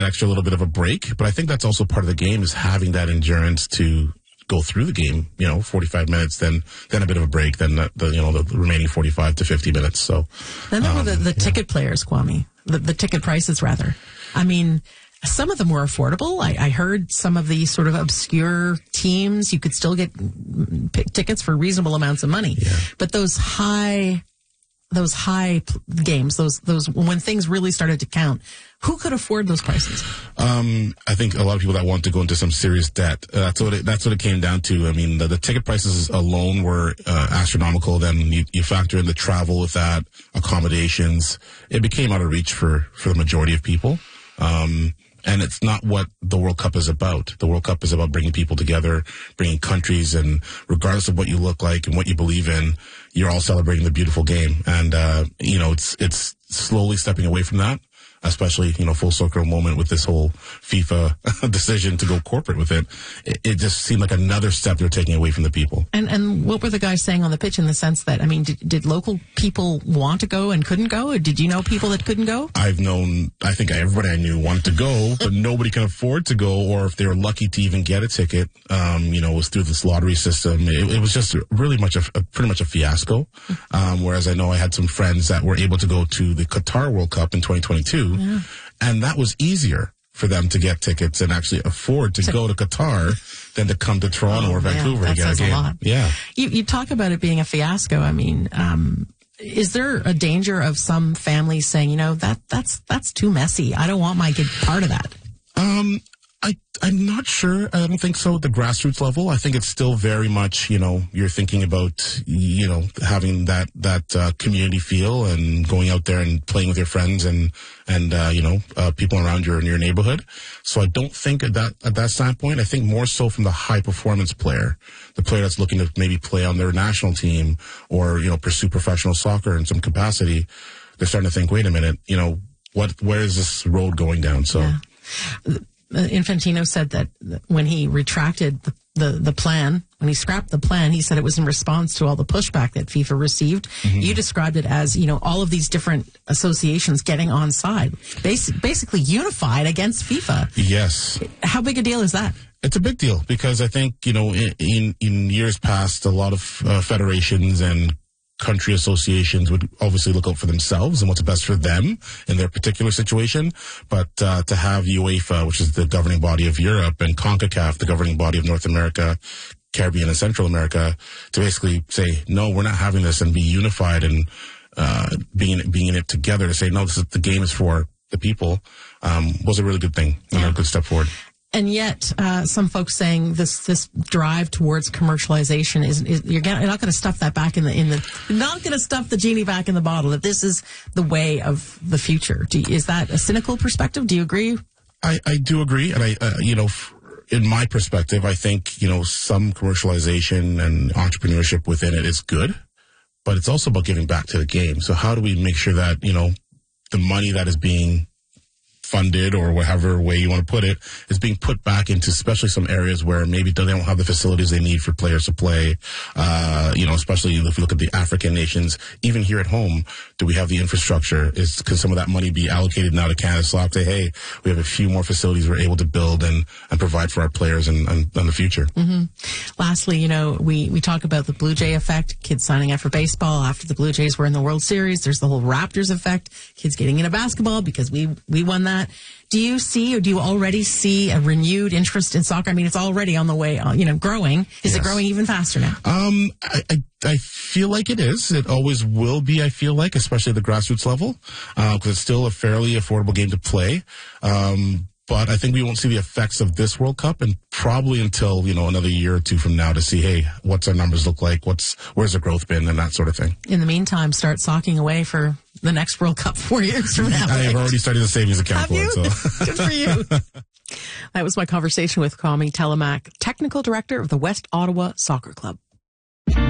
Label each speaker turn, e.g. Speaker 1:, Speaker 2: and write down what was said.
Speaker 1: extra little bit of a break. But I think that's also part of the game, is having that endurance to go through the game, 45 minutes, then a bit of a break, then the remaining 45 to 50 minutes. So
Speaker 2: then there were the ticket players, Kwame, the ticket prices rather. I mean, some of them were affordable. I heard some of the sort of obscure teams, you could still get tickets for reasonable amounts of money.
Speaker 1: Yeah.
Speaker 2: But those high games, those when things really started to count, who could afford those prices?
Speaker 1: I think a lot of people that want to go into some serious debt. That's what it came down to. I mean, the ticket prices alone were astronomical. Then you factor in the travel with that, accommodations. It became out of reach for the majority of people. And it's not what the World Cup is about. The World Cup is about bringing people together, bringing countries, and regardless of what you look like and what you believe in, you're all celebrating the beautiful game. And, it's slowly stepping away from that, especially, full circle moment with this whole FIFA decision to go corporate with it. It just seemed like another step they're taking away from the people.
Speaker 2: And what were the guys saying on the pitch, in the sense that, I mean, did local people want to go and couldn't go? Or did you know people that couldn't go?
Speaker 1: I think everybody I knew wanted to go, but nobody can afford to go, or if they were lucky to even get a ticket, it was through this lottery system. It was just really pretty much a fiasco. Whereas I know I had some friends that were able to go to the Qatar World Cup in 2022. Yeah. And that was easier for them to get tickets and actually afford to go to Qatar than to come to Toronto or Vancouver to get a game.
Speaker 2: A lot.
Speaker 1: Yeah.
Speaker 2: You talk about it being a fiasco. I mean, is there a danger of some families saying, that's too messy, I don't want my kid part of that?
Speaker 1: I'm not sure. I don't think so at the grassroots level. I think it's still very much, you're thinking about, having that community feel and going out there and playing with your friends and people around in your neighborhood. So I don't think at that standpoint. I think more so from the high performance player, the player that's looking to maybe play on their national team or, pursue professional soccer in some capacity. They're starting to think, wait a minute, where is this road going down? So.
Speaker 2: Yeah. Infantino said that when he retracted the plan, when he scrapped the plan, he said it was in response to all the pushback that FIFA received. Mm-hmm. You described it as, all of these different associations getting on side, basically unified against FIFA.
Speaker 1: Yes.
Speaker 2: How big a deal is that?
Speaker 1: It's a big deal because I think, in years past, a lot of federations and country associations would obviously look out for themselves and what's best for them in their particular situation. But to have UEFA, which is the governing body of Europe, and CONCACAF, the governing body of North America, Caribbean, and Central America, to basically say, no, we're not having this, and be unified and being in it together to say, no, the game is for the people, was a really good thing and a good step forward.
Speaker 2: And yet, some folks saying this drive towards commercialization you're not going to stuff that back you're not going to stuff the genie back in the bottle. That this is the way of the future. Is that a cynical perspective? Do you agree?
Speaker 1: I do agree, and in my perspective, I think some commercialization and entrepreneurship within it is good, but it's also about giving back to the game. So how do we make sure that the money that is being funded, or whatever way you want to put it, is being put back into especially some areas where maybe they don't have the facilities they need for players to play, especially if you look at the African nations. Even here at home, do we have the infrastructure? Could some of that money be allocated now to Canada Slot? Say, hey, we have a few more facilities we're able to build and provide for our players in the future.
Speaker 2: Mm-hmm. Lastly, we talk about the Blue Jay effect, kids signing up for baseball after the Blue Jays were in the World Series. There's the whole Raptors effect, kids getting into basketball because we won that. Do you see, or do you already see a renewed interest in soccer? I mean, it's already on the way, growing. Is it growing even faster now?
Speaker 1: I feel like it is. It always will be, I feel like, especially at the grassroots level, because it's still a fairly affordable game to play. But I think we won't see the effects of this World Cup, and probably until, another year or two from now, to see, hey, what's our numbers look like? Where's the growth been, and that sort of thing.
Speaker 2: In the meantime, start socking away for the next World Cup 4 years from now.
Speaker 1: I have already started a savings account for it. So.
Speaker 2: Good for you. That was my conversation with Kwame Telemaque, Technical Director of the West Ottawa Soccer Club.